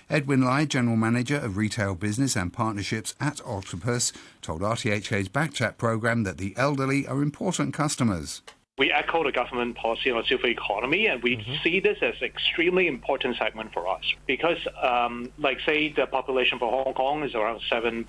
Edwin Lai, General Manager of Retail Business and Partnerships at Octopus, told RTHK's Backchat programme that the elderly are important customers. We echo the government policy on silver economy, and we see this as an extremely important segment for us because, say, the population for Hong Kong is around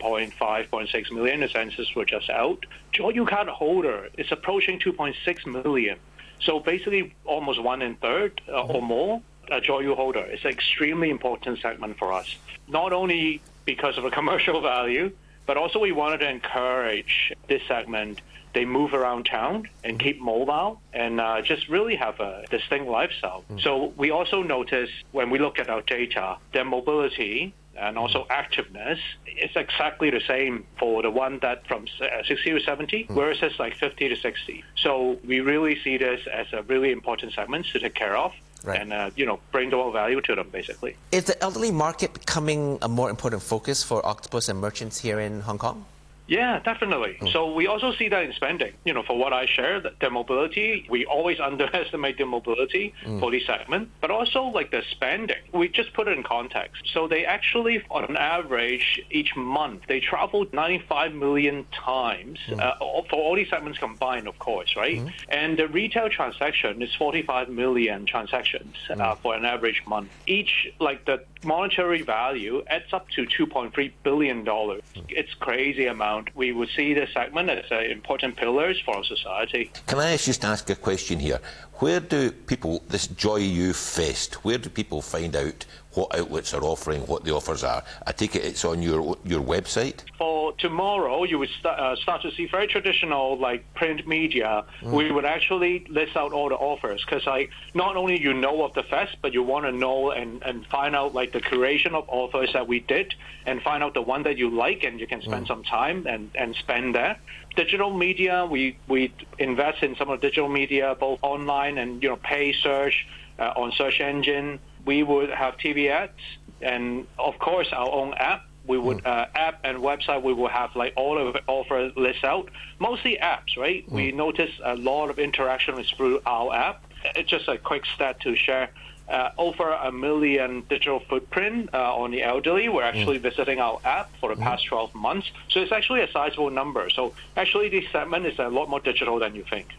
7.5.6 million. The census were just out. Joyou card holder is approaching 2.6 million. So basically, almost 1/3 or more a Joyou holder. It's an extremely important segment for us, not only because of the commercial value, but also we wanted to encourage this segment. They move around town and keep mobile and just really have a distinct lifestyle. So we also notice when we look at our data, their mobility and also activeness is exactly the same for the one that from 60 to 70 versus like 50 to 60. So we really see this as a really important segment to take care of. Right. And, bring the whole value to them, basically. Is the elderly market becoming a more important focus for Octopus and merchants here in Hong Kong? Yeah, definitely. So we also see that in spending. For what I share, their mobility, we always underestimate the mobility for this segment, but also like the spending. We just put it in context. So they actually, on an average, each month, they travel 95 million times for all these segments combined, of course, right? And the retail transaction is 45 million transactions for an average month. Each, the monetary value adds up to $2.3 billion. It's crazy amount. We would see this segment as important pillars for our society. Can I just ask a question here? Where do people, this Joyou Fest, where do people find out what outlets are offering, what the offers are? I take it it's on your website? For tomorrow, you would start to see very traditional, print media. We would actually list out all the offers because, not only of the fest, but you want to know and find out, the curation of offers that we did and find out the one that you like and you can spend some time and spend there. Digital media, we invest in some of the digital media, both online and, pay search on search engine. We would have TV ads and, of course, our own app. We would app and website. We will have all of the offer lists out. Mostly apps, right? We notice a lot of interaction is through our app. It's just a quick stat to share. Over 1 million digital footprint on the elderly were actually visiting our app for the past 12 months. So it's actually a sizable number. So actually, this segment is a lot more digital than you think.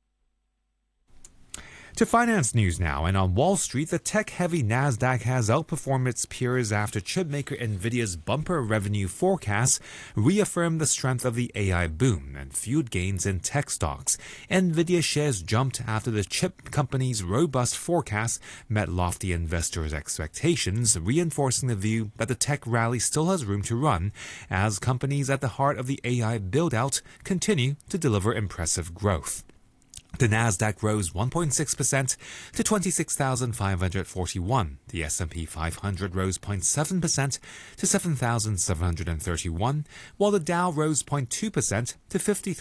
To finance news now, and on Wall Street, the tech-heavy Nasdaq has outperformed its peers after chipmaker Nvidia's bumper revenue forecasts reaffirmed the strength of the AI boom and fueled gains in tech stocks. Nvidia shares jumped after the chip company's robust forecast met lofty investors' expectations, reinforcing the view that the tech rally still has room to run as companies at the heart of the AI build-out continue to deliver impressive growth. The Nasdaq rose 1.6% to 26,541. The S&P 500 rose 0.7% to 7,731, while the Dow rose 0.2% to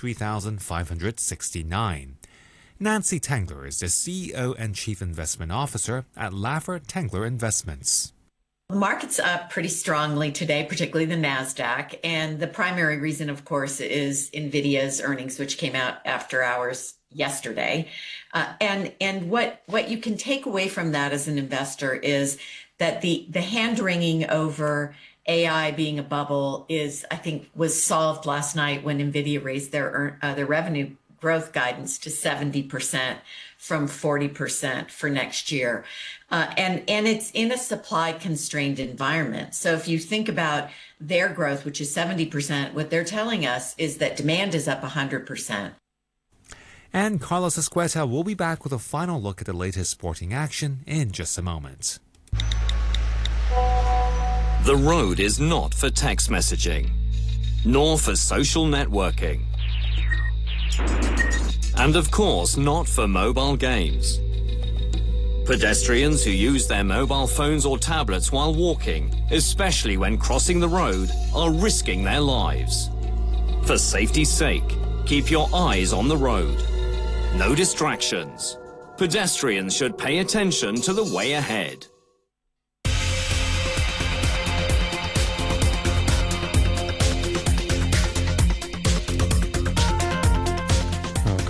53,569. Nancy Tengler is the CEO and Chief Investment Officer at Laffer Tengler Investments. The market's up pretty strongly today, particularly the NASDAQ. And the primary reason, of course, is NVIDIA's earnings, which came out after hours yesterday. And what you can take away from that as an investor is that the hand-wringing over AI being a bubble was solved last night when NVIDIA raised their revenue growth guidance to 70% from 40% for next year. And it's in a supply-constrained environment. So if you think about their growth, which is 70%, what they're telling us is that demand is up 100%. And Carlos Escueta will be back with a final look at the latest sporting action in just a moment. The road is not for text messaging, nor for social networking. And of course, not for mobile games. Pedestrians who use their mobile phones or tablets while walking, especially when crossing the road, are risking their lives. For safety's sake, keep your eyes on the road. No distractions. Pedestrians should pay attention to the way ahead.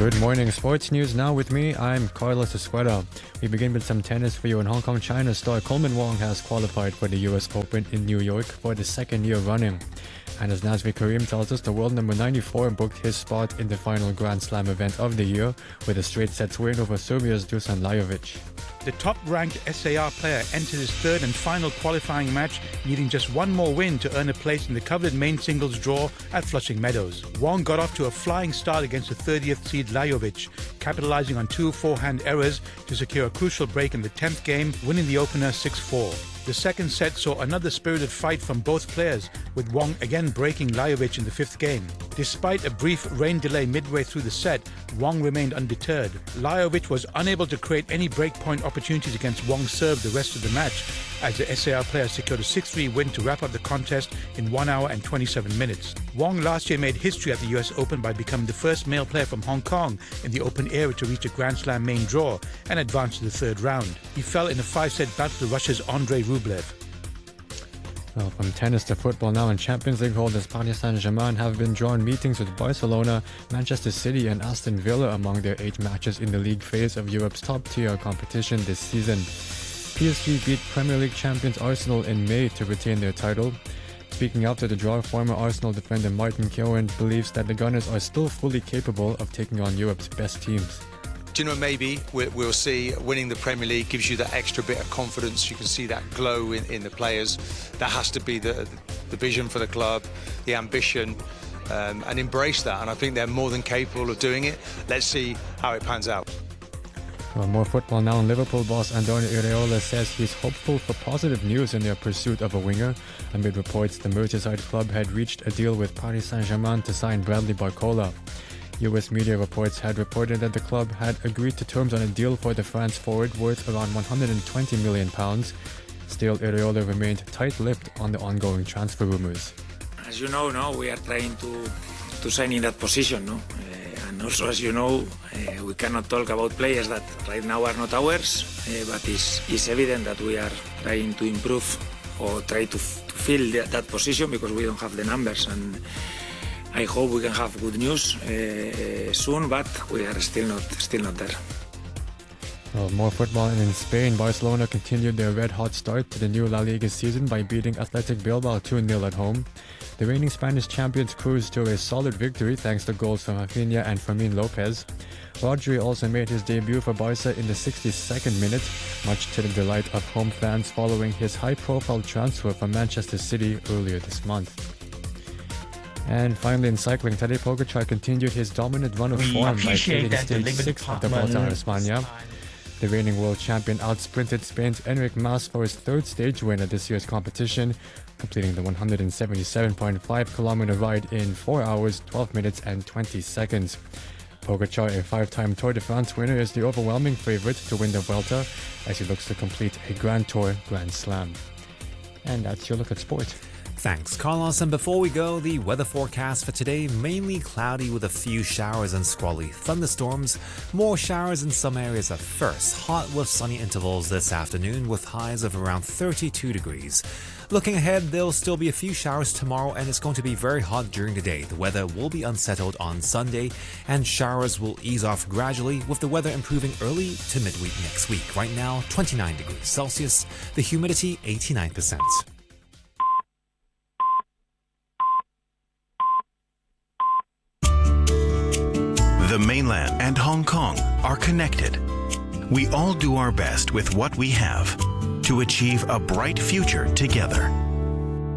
Good morning. Sports news now with me. I'm Carlos Escuela. We begin with some tennis for you. In Hong Kong, China star Coleman Wong has qualified for the US Open in New York for the second year running. And as Nazmi Karim tells us, the world number 94 booked his spot in the final Grand Slam event of the year with a straight sets win over Serbia's Dusan Lajovic. The top-ranked SAR player entered his third and final qualifying match, needing just one more win to earn a place in the coveted main singles draw at Flushing Meadows. Wong got off to a flying start against the 30th seed Lajovic, capitalizing on two forehand errors to secure a crucial break in the 10th game, winning the opener 6-4. The second set saw another spirited fight from both players, with Wong again breaking Lajovic in the fifth game. Despite a brief rain delay midway through the set, Wong remained undeterred. Lajovic was unable to create any breakpoint opportunities against Wong's serve the rest of the match, as the SAR player secured a 6-3 win to wrap up the contest in 1 hour and 27 minutes. Wong last year made history at the US Open by becoming the first male player from Hong Kong in the Open era to reach a Grand Slam main draw and advance to the third round. He fell in a 5-set battle to Russia's Andrei Rublev. Well, from tennis to football now, and Champions League holders Paris Saint-Germain have been drawn meetings with Barcelona, Manchester City and Aston Villa among their 8 matches in the league phase of Europe's top-tier competition this season. PSG beat Premier League champions Arsenal in May to retain their title. Speaking after the draw, former Arsenal defender Martin Keown believes that the Gunners are still fully capable of taking on Europe's best teams. Do you know, maybe we'll see winning the Premier League gives you that extra bit of confidence. You can see that glow in the players. That has to be the vision for the club, the ambition, and embrace that. And I think they're more than capable of doing it. Let's see how it pans out. Well, more football now. Liverpool boss Andoni Iraola says he's hopeful for positive news in their pursuit of a winger. Amid reports the Merseyside club had reached a deal with Paris Saint-Germain to sign Bradley Barcola. US media reports had reported that the club had agreed to terms on a deal for the France forward worth around £120 million. Still, Iraola remained tight-lipped on the ongoing transfer rumours. As you know, we are trying to sign in that position, and also, as you know, we cannot talk about players that right now are not ours, but it's evident that we are trying to improve or try to fill that position because we don't have the numbers, and I hope we can have good news soon, but we are still not there. Well, more football, and in Spain, Barcelona continued their red-hot start to the new La Liga season by beating Athletic Bilbao 2-0 at home. The reigning Spanish champions cruised to a solid victory thanks to goals from Rafinha and Fermin Lopez. Rodri also made his debut for Barca in the 62nd minute, much to the delight of home fans following his high-profile transfer from Manchester City earlier this month. And finally, in cycling, Tadej Pogačar continued his dominant run of form by taking stage 6 of the Volta a España. The reigning world champion outsprinted Spain's Enric Mas for his third stage win at this year's competition, completing the 177.5 kilometer ride in 4 hours, 12 minutes and 20 seconds. Pogačar, a 5-time Tour de France winner, is the overwhelming favorite to win the Vuelta as he looks to complete a Grand Tour Grand Slam. And that's your look at sport. Thanks, Carlos. And before we go, the weather forecast for today, mainly cloudy with a few showers and squally thunderstorms. More showers in some areas at first. Hot with sunny intervals this afternoon with highs of around 32 degrees. Looking ahead, there'll still be a few showers tomorrow and it's going to be very hot during the day. The weather will be unsettled on Sunday and showers will ease off gradually with the weather improving early to midweek next week. Right now, 29 degrees Celsius, the humidity 89%. The mainland and Hong Kong are connected. We all do our best with what we have to achieve a bright future together.